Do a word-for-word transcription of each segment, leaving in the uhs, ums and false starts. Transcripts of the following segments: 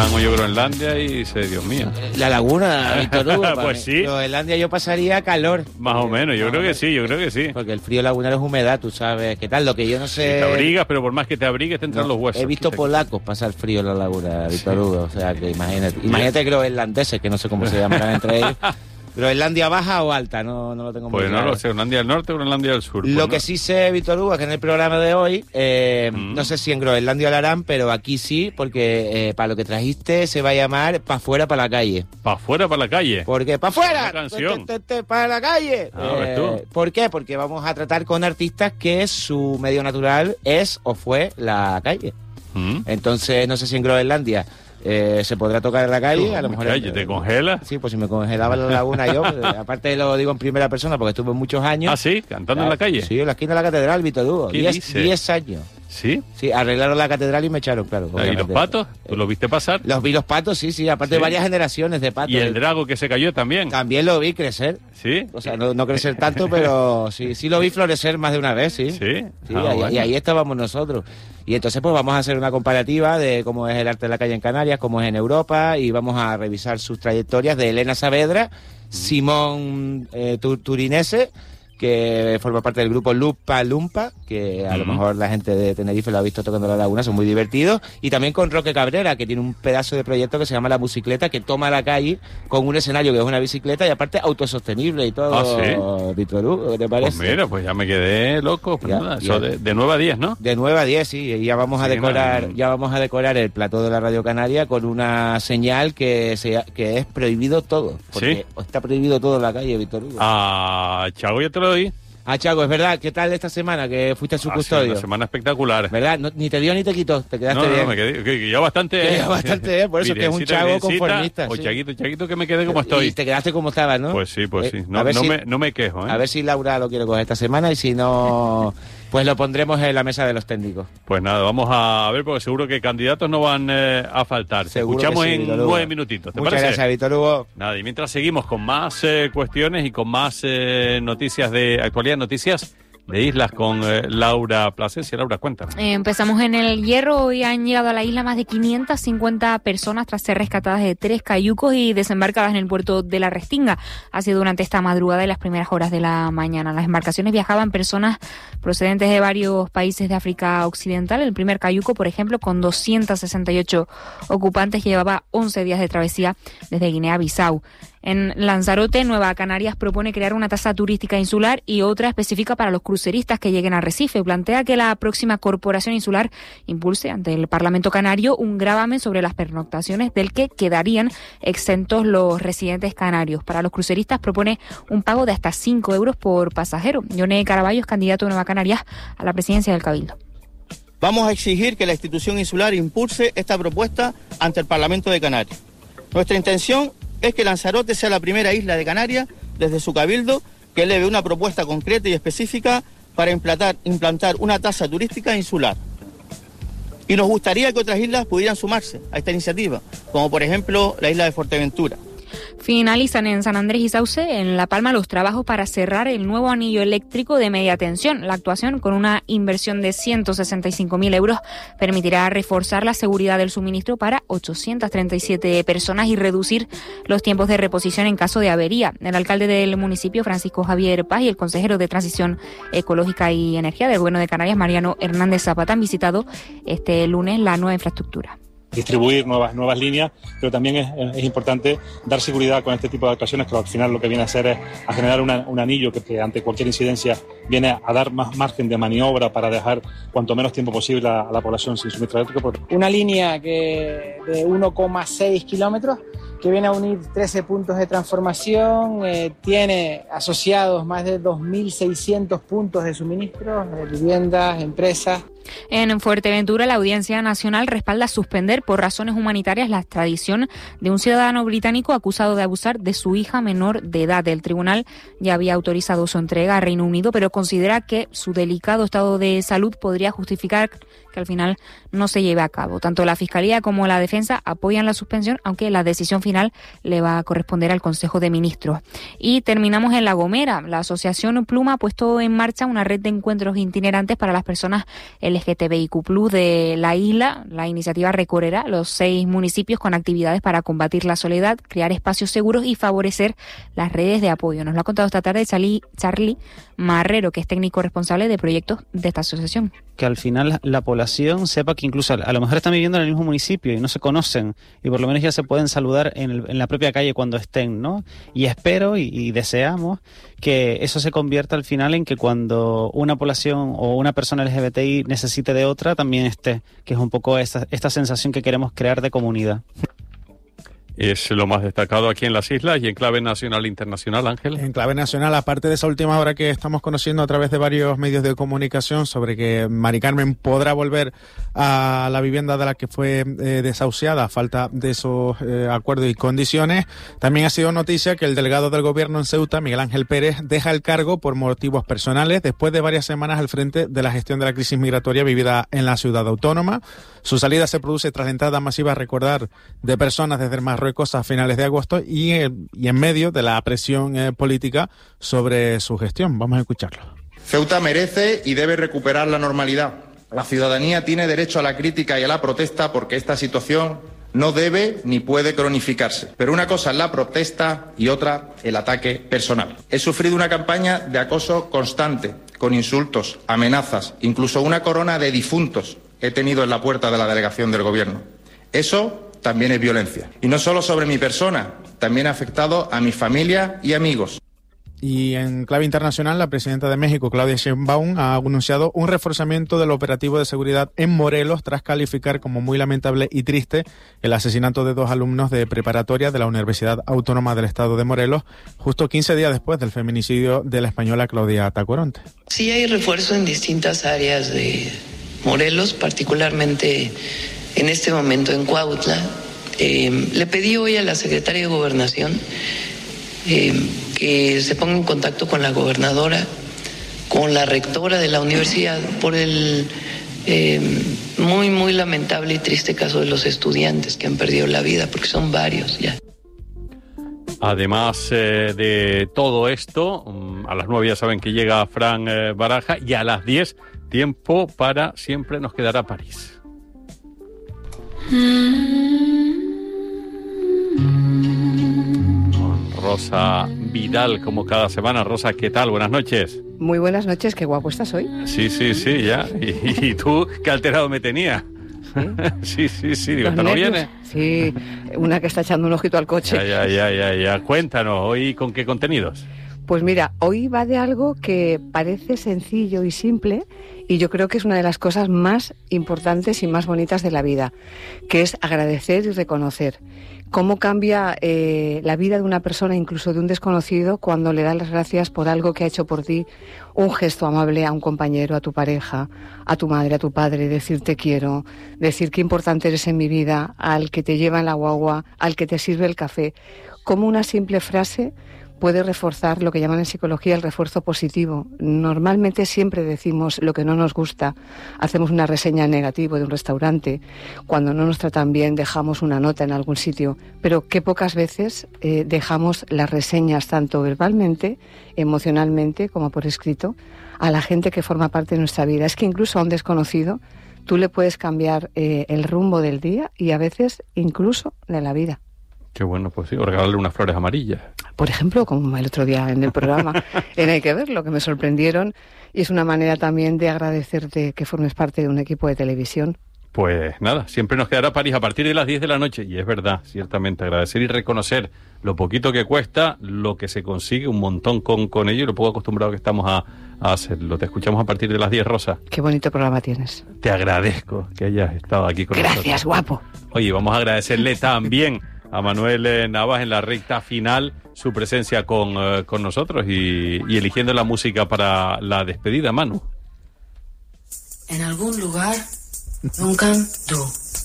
Abraham oyó Groenlandia y dice, Dios mío. La laguna, Víctor Hugo. Pues mí. sí. Groenlandia yo pasaría calor. Más o menos, yo Más creo que menos. sí, yo creo que sí. Porque el frío lagunar es humedad, tú sabes. ¿Qué tal? Lo que yo no sé... Si te abrigas, pero por más que te abrigues te entran No, los huesos. he visto Quita, polacos pasar frío en la laguna, Víctor Sí. Hugo. O sea, que imagínate. Imagínate groenlandeses, que no sé cómo se llamarán entre ellos. ¿Groenlandia baja o alta? No, no lo tengo muy Pues claro. no lo sé, Groenlandia del norte o Groenlandia del sur. Lo pues que no. sí sé, Víctor Hugo, es que en el programa de hoy, eh, Mm. no sé si en Groenlandia lo harán, pero aquí sí, porque eh, para lo que trajiste se va a llamar Pa' fuera, para la calle. Pa' afuera, para la calle. ¿Por qué? ¡Pa' fuera! Una canción. Te, te, te, ¡Para la calle! Ah, ves tú. ¿Por qué? Porque vamos a tratar con artistas que su medio natural es o fue la calle. Mm. Entonces, no sé si en Groenlandia eh, se podrá tocar en la calle, a lo mejor... Calle, ¿te congelas? Sí, pues si me congelaba la laguna yo, pues, aparte lo digo en primera persona porque estuve muchos años. Ah, sí, cantando en la calle. Sí, en la esquina de la catedral, Víctor Hugo. ¿Qué Diez, dice? diez años. ¿Sí? Sí, arreglaron la catedral y me echaron, claro. ¿Y los obviamente. patos? ¿Tú los viste pasar? Los vi los patos, sí, sí, aparte Sí. de varias generaciones de patos. ¿Y el drago que se cayó también? También lo vi crecer. ¿Sí? O sea, no, no crecer tanto, pero sí, sí lo vi florecer más de una vez, sí. ¿Sí? Sí, Ah, ahí- bueno. y ahí estábamos nosotros. Y entonces pues vamos a hacer una comparativa de cómo es el arte de la calle en Canarias, cómo es en Europa, y vamos a revisar sus trayectorias de Elena Saavedra, Simón eh, Tu- Turinese, que forma parte del grupo Lupa Lumpa, que a lo Ujú. mejor la gente de Tenerife lo ha visto tocando la laguna, son muy divertidos, y también con Roque Cabrera, que tiene un pedazo de proyecto que se llama La Bicicleta, que toma la calle con un escenario que es una bicicleta y aparte autosostenible y todo. Ah, ¿sí? Víctor Hugo, ¿qué te parece? Pues mira, pues ya me quedé loco. Pues Ya, nada, ya. eso de, de nueve a diez, ¿no? De nueve a diez, sí, y ya vamos a Sí, decorar, nada. ya vamos a decorar el plató de la Radio Canaria con una señal que se, que es prohibido todo, porque está prohibido todo en la calle, Víctor Hugo. Ah, Chago, ya te lo doy. Ah, Chaco, es verdad, ¿qué tal esta semana que fuiste a su Ha sido custodio? una semana espectacular. ¿Verdad? No- ni te dio ni te quitó, te quedaste No, no, bien. me quedé, que, que ya bastante. Que eh. ya bastante, eh, por eso que es un Virgencita, Chago virgencita, conformista, O sí. Chaguito, Chaguito, que me quedé como estoy. Y te quedaste como estabas, ¿no? Pues sí, pues Eh, sí. a No, ver no, si- me, no me quejo, ¿eh? A ver si Laura lo quiere coger esta semana y si no, pues lo pondremos en la mesa de los técnicos. Pues nada, vamos a ver, porque seguro que candidatos no van eh, a faltar. Te Seguro escuchamos que sí, en Víctor Hugo. nueve minutitos, ¿te Muchas parece? gracias, Víctor Hugo. Nada, y mientras seguimos con más eh, cuestiones y con más eh, noticias de actualidad, noticias de islas con eh, Laura Plasencia. Laura, cuéntanos. Eh, Empezamos en el Hierro y han llegado a la isla más de quinientas cincuenta personas tras ser rescatadas de tres cayucos y desembarcadas en el puerto de La Restinga. Ha sido durante esta madrugada y las primeras horas de la mañana. Las embarcaciones viajaban personas procedentes de varios países de África Occidental. El primer cayuco, por ejemplo, con doscientos sesenta y ocho ocupantes, llevaba once días de travesía desde Guinea-Bissau. En Lanzarote, Nueva Canarias propone crear una tasa turística insular y otra específica para los cruceristas que lleguen a Recife. Plantea que la próxima corporación insular impulse ante el Parlamento Canario un gravamen sobre las pernoctaciones del que quedarían exentos los residentes canarios. Para los cruceristas propone un pago de hasta cinco euros por pasajero. Yone Caraballo es candidato de Nueva Canarias a la presidencia del Cabildo. Vamos a exigir que la institución insular impulse esta propuesta ante el Parlamento de Canarias. Nuestra intención es que Lanzarote sea la primera isla de Canarias, desde su cabildo, que eleve una propuesta concreta y específica para implantar, implantar una tasa turística insular. Y nos gustaría que otras islas pudieran sumarse a esta iniciativa, como por ejemplo la isla de Fuerteventura. Finalizan en San Andrés y Sauce, en La Palma, los trabajos para cerrar el nuevo anillo eléctrico de media tensión. La actuación, con una inversión de ciento sesenta y cinco mil euros, permitirá reforzar la seguridad del suministro para ochocientas treinta y siete personas y reducir los tiempos de reposición en caso de avería. El alcalde del municipio, Francisco Javier Paz, y el consejero de Transición Ecológica y Energía del Gobierno de Canarias, Mariano Hernández Zapata, han visitado este lunes la nueva infraestructura. Distribuir nuevas nuevas líneas, pero también es, es importante dar seguridad con este tipo de actuaciones, que al final lo que viene a hacer es a generar una, un anillo que, que ante cualquier incidencia viene a dar más margen de maniobra para dejar cuanto menos tiempo posible a, a la población sin suministro eléctrico. Una línea que de uno coma seis kilómetros que viene a unir trece puntos de transformación, eh, tiene asociados más de dos mil seiscientos puntos de suministro, de viviendas, empresas. En Fuerteventura, la Audiencia Nacional respalda suspender por razones humanitarias la extradición de un ciudadano británico acusado de abusar de su hija menor de edad. El tribunal ya había autorizado su entrega a Reino Unido, pero considera que su delicado estado de salud podría justificar que al final no se lleve a cabo. Tanto la Fiscalía como la Defensa apoyan la suspensión, aunque la decisión final le va a corresponder al Consejo de Ministros. Y terminamos en La Gomera. La Asociación Pluma ha puesto en marcha una red de encuentros itinerantes para las personas L L G T B I Q plus de la isla. La iniciativa recorrerá los seis municipios con actividades para combatir la soledad, crear espacios seguros y favorecer las redes de apoyo. Nos lo ha contado esta tarde Charlie, Charlie Marrero, que es técnico responsable de proyectos de esta asociación. Que al final la población sepa que incluso a lo mejor están viviendo en el mismo municipio y no se conocen, y por lo menos ya se pueden saludar en, el, en la propia calle cuando estén, ¿no? Y espero y, y deseamos que eso se convierta al final en que cuando una población o una persona L G B T I necesite de otra, también esté, que es un poco esta, esta sensación que queremos crear de comunidad. Es lo más destacado aquí en las islas y en clave nacional e internacional, Ángel. En clave nacional, aparte de esa última hora que estamos conociendo a través de varios medios de comunicación sobre que Mari Carmen podrá volver a la vivienda de la que fue eh, desahuciada a falta de esos eh, acuerdos y condiciones, también ha sido noticia que el delegado del gobierno en Ceuta, Miguel Ángel Pérez, deja el cargo por motivos personales después de varias semanas al frente de la gestión de la crisis migratoria vivida en la ciudad autónoma. Su salida se produce tras la entrada masiva, a recordar, de personas desde Marruecos a finales de agosto y, eh, y en medio de la presión eh, política sobre su gestión. Vamos a escucharlo. Ceuta merece y debe recuperar la normalidad. La ciudadanía tiene derecho a la crítica y a la protesta porque esta situación no debe ni puede cronificarse. Pero una cosa es la protesta y otra el ataque personal. He sufrido una campaña de acoso constante, con insultos, amenazas, incluso una corona de difuntos he tenido en la puerta de la delegación del gobierno. Eso también es violencia. Y no solo sobre mi persona, también ha afectado a mi familia y amigos. Y en clave internacional, la presidenta de México, Claudia Sheinbaum, ha anunciado un reforzamiento del operativo de seguridad en Morelos tras calificar como muy lamentable y triste el asesinato de dos alumnos de preparatoria de la Universidad Autónoma del Estado de Morelos, justo quince días después del feminicidio de la española Claudia Tacoronte. Sí hay refuerzo en distintas áreas de Morelos, particularmente en este momento en Cuautla. Eh, le pedí hoy a la secretaria de Gobernación eh, que se ponga en contacto con la gobernadora, con la rectora de la universidad, por el eh, muy, muy lamentable y triste caso de los estudiantes que han perdido la vida, porque son varios ya. Además eh, de todo esto, a las nueve ya saben que llega Fran eh, Baraja, y a las diez, tiempo para Siempre nos quedará París. Con Rosa Vidal, como cada semana. Rosa, ¿qué tal? Buenas noches. Muy buenas noches, qué guapo estás hoy. Sí, sí, sí, ya. ¿Y, y tú qué alterado me tenía? Sí, sí, sí, digo, ¿esto no viene? Sí, una que está echando un ojito al coche. Ya, ya, ya, ya, ya. Cuéntanos, ¿hoy con qué contenidos? Pues mira, hoy va de algo que parece sencillo y simple, y yo creo que es una de las cosas más importantes y más bonitas de la vida, que es agradecer y reconocer. Cómo cambia eh, la vida de una persona, incluso de un desconocido, cuando le das las gracias por algo que ha hecho por ti, un gesto amable a un compañero, a tu pareja, a tu madre, a tu padre, decir te quiero, decir qué importante eres en mi vida, al que te lleva en la guagua, al que te sirve el café. Como una simple frase puede reforzar lo que llaman en psicología el refuerzo positivo. Normalmente siempre decimos lo que no nos gusta, hacemos una reseña negativa de un restaurante, cuando no nos tratan bien dejamos una nota en algún sitio, pero qué pocas veces eh, dejamos las reseñas tanto verbalmente, emocionalmente como por escrito a la gente que forma parte de nuestra vida. Es que incluso a un desconocido tú le puedes cambiar eh, el rumbo del día y a veces incluso de la vida. Qué bueno, pues sí, o regalarle unas flores amarillas. Por ejemplo, como el otro día en el programa, en Hay que Verlo, que me sorprendieron, y es una manera también de agradecerte que formes parte de un equipo de televisión. Pues nada, siempre nos quedará París a partir de las diez de la noche, y es verdad, ciertamente, agradecer y reconocer lo poquito que cuesta, lo que se consigue, un montón con, con ello, y lo poco acostumbrado que estamos a, a hacerlo. Te escuchamos a partir de las diez, Rosa. Qué bonito programa tienes. Te agradezco que hayas estado aquí con Gracias, nosotros. Gracias, guapo. Oye, vamos a agradecerle también a Manuel Navas en la recta final su presencia con, uh, con nosotros y, y eligiendo la música para la despedida, Manu. En algún lugar, nunca tú.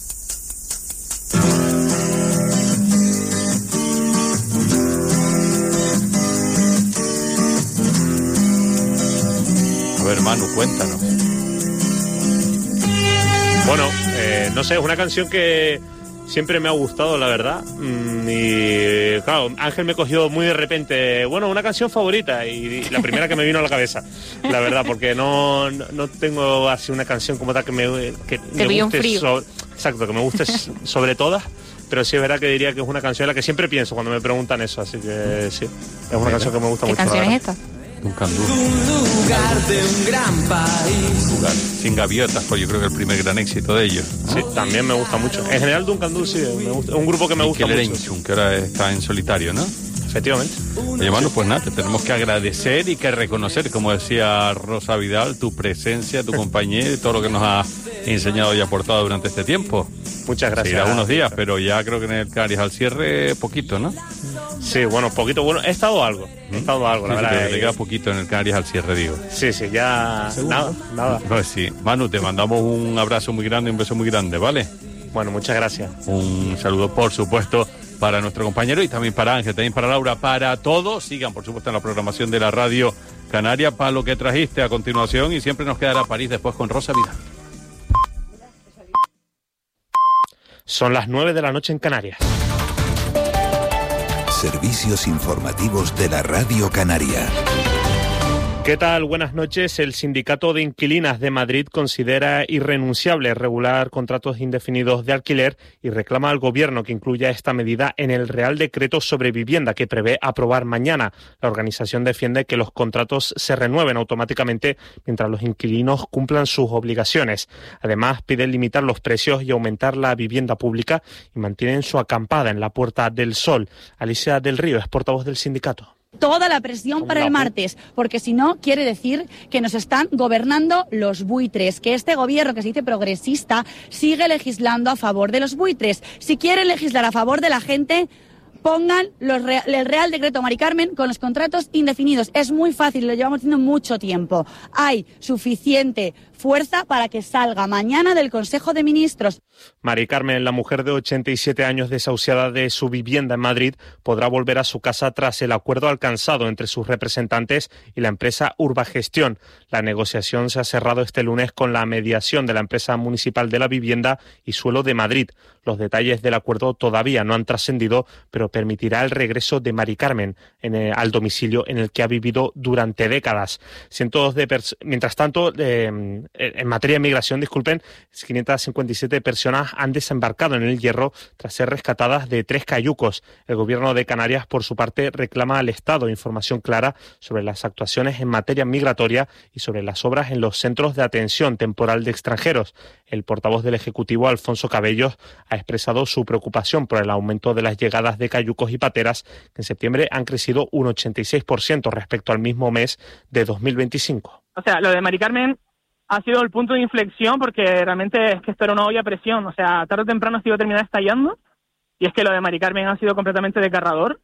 A ver, Manu, cuéntanos. Bueno, eh, no sé, es una canción que siempre me ha gustado, la verdad. Y claro, Ángel me cogió muy de repente, bueno, una canción favorita, y la primera que me vino a la cabeza, la verdad, porque no, no tengo así una canción como tal que me, que me guste sobre, exacto, que me guste sobre todas, pero sí es verdad que diría que es una canción en la que siempre pienso cuando me preguntan eso, así que sí, es una canción que me gusta mucho. ¿Qué canción es esta? Duncan Du. Un lugar de un gran país. Un lugar sin gaviotas, pues yo creo que el primer gran éxito de ellos. Sí, también me gusta mucho. En general Duncan Du sí, me gusta, es un grupo que me gusta mucho. Enchun, que ahora está en solitario, ¿no? Efectivamente. Oye, Manu, pues nada, te tenemos que agradecer y que reconocer, como decía Rosa Vidal, tu presencia, tu compañía y todo lo que nos ha enseñado y aportado durante este tiempo. Muchas gracias. Seguirá unos días, pero ya creo que en el Canarias al cierre, poquito, ¿no? Sí, bueno, poquito. Bueno, he estado algo. He estado algo, la sí, verdad. Te, te queda poquito en el Canarias al cierre, digo. Sí, sí, ya. Nada, nada. Pues sí. Manu, te mandamos un abrazo muy grande, un beso muy grande, ¿vale? Bueno, muchas gracias. Un saludo, por supuesto, para nuestro compañero y también para Ángel, también para Laura, para todos. Sigan, por supuesto, en la programación de la Radio Canaria para lo que trajiste a continuación, y siempre nos quedará París después con Rosa Vidal. Son las nueve de la noche en Canarias. Servicios informativos de la Radio Canaria. ¿Qué tal? Buenas noches. El Sindicato de Inquilinas de Madrid considera irrenunciable regular contratos indefinidos de alquiler y reclama al Gobierno que incluya esta medida en el Real Decreto sobre Vivienda que prevé aprobar mañana. La organización defiende que los contratos se renueven automáticamente mientras los inquilinos cumplan sus obligaciones. Además, piden limitar los precios y aumentar la vivienda pública y mantienen su acampada en la Puerta del Sol. Alicia del Río es portavoz del sindicato. Toda la presión para el martes, porque si no quiere decir que nos están gobernando los buitres, que este gobierno que se dice progresista sigue legislando a favor de los buitres. Si quieren legislar a favor de la gente, pongan los re- el Real Decreto Mari Carmen con los contratos indefinidos. Es muy fácil, lo llevamos haciendo mucho tiempo. Hay suficiente fuerza para que salga mañana del Consejo de Ministros. Mari Carmen, la mujer de ochenta y siete años desahuciada de su vivienda en Madrid, podrá volver a su casa tras el acuerdo alcanzado entre sus representantes y la empresa Urbagestión. La negociación se ha cerrado este lunes con la mediación de la empresa municipal de la vivienda y suelo de Madrid. Los detalles del acuerdo todavía no han trascendido, pero permitirá el regreso de Mari Carmen en el, al domicilio en el que ha vivido durante décadas. Cientos de pers- Mientras tanto, eh, en materia de migración, disculpen, quinientas cincuenta y siete personas han desembarcado en el Hierro tras ser rescatadas de tres cayucos. El Gobierno de Canarias, por su parte, reclama al Estado información clara sobre las actuaciones en materia migratoria y sobre las obras en los centros de atención temporal de extranjeros. El portavoz del Ejecutivo, Alfonso Cabellos, ha expresado su preocupación por el aumento de las llegadas de cayucos y pateras, que en septiembre han crecido un ochenta y seis por ciento respecto al mismo mes de dos mil veinticinco. O sea, lo de Mari Carmen ha sido el punto de inflexión, porque realmente es que esto era una olla a presión. O sea, tarde o temprano se iba a terminar estallando, y es que lo de Mari Carmen ha sido completamente desgarrador,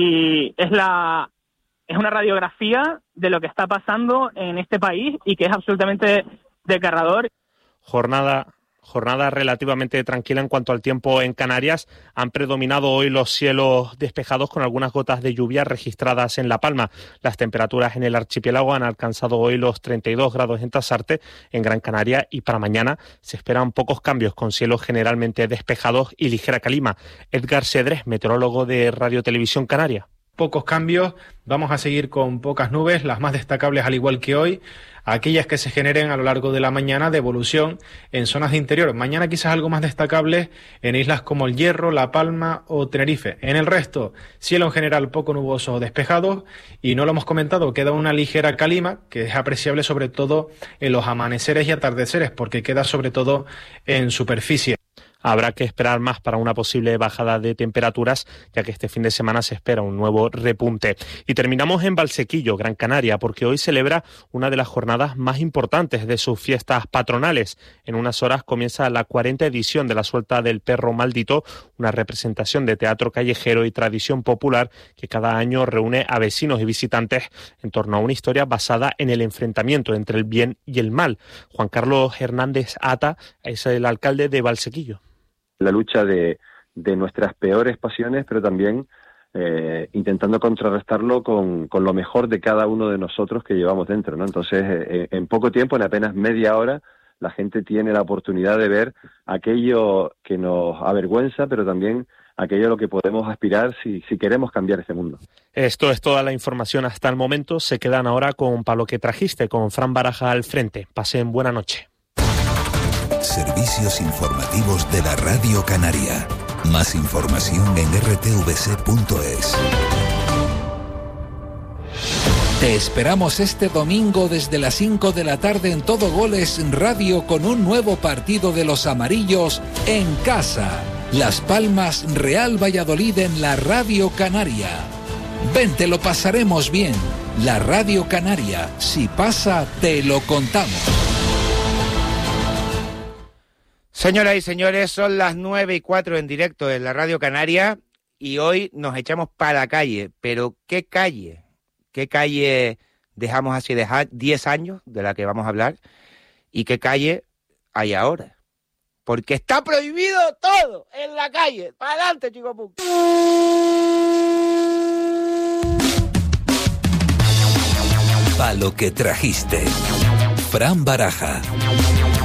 y es la es una radiografía de lo que está pasando en este país y que es absolutamente desgarrador. Jornada Jornada relativamente tranquila en cuanto al tiempo en Canarias. Han predominado hoy los cielos despejados con algunas gotas de lluvia registradas en La Palma. Las temperaturas en el archipiélago han alcanzado hoy los treinta y dos grados en Tasarte, en Gran Canaria, y para mañana se esperan pocos cambios con cielos generalmente despejados y ligera calima. Edgar Cedrés, meteorólogo de Radio Televisión Canaria. Pocos cambios, vamos a seguir con pocas nubes, las más destacables al igual que hoy, aquellas que se generen a lo largo de la mañana de evolución en zonas de interior. Mañana quizás algo más destacable en islas como el Hierro, La Palma o Tenerife. En el resto, cielo en general poco nuboso o despejado, y no lo hemos comentado, queda una ligera calima que es apreciable sobre todo en los amaneceres y atardeceres, porque queda sobre todo en superficie. Habrá que esperar más para una posible bajada de temperaturas, ya que este fin de semana se espera un nuevo repunte. Y terminamos en Valsequillo, Gran Canaria, porque hoy celebra una de las jornadas más importantes de sus fiestas patronales. En unas horas comienza la cuarenta edición de la Suelta del Perro Maldito, una representación de teatro callejero y tradición popular que cada año reúne a vecinos y visitantes en torno a una historia basada en el enfrentamiento entre el bien y el mal. Juan Carlos Hernández Ata es el alcalde de Valsequillo. La lucha de, de nuestras peores pasiones, pero también eh, intentando contrarrestarlo con, con lo mejor de cada uno de nosotros que llevamos dentro, ¿no? Entonces, eh, en poco tiempo, en apenas media hora, la gente tiene la oportunidad de ver aquello que nos avergüenza, pero también aquello a lo que podemos aspirar si, si queremos cambiar este mundo. Esto es toda la información hasta el momento. Se quedan ahora con Pa' lo que trajiste, con Fran Baraja al frente. Pasen buena noche. Servicios informativos de la Radio Canaria. Más información en r t v c punto es. Te esperamos este domingo desde las cinco de la tarde en Todo Goles Radio con un nuevo partido de los amarillos en casa. Las Palmas Real Valladolid en la Radio Canaria. Ven, te lo pasaremos bien. La Radio Canaria, si pasa, te lo contamos. Señoras y señores, son las nueve y cuatro en directo en la Radio Canaria y hoy nos echamos para la calle. Pero ¿qué calle? ¿Qué calle dejamos hace diez años, de la que vamos a hablar? ¿Y qué calle hay ahora? Porque está prohibido todo en la calle. ¡Para adelante, chico! Pa' lo que trajiste. Fran Baraja.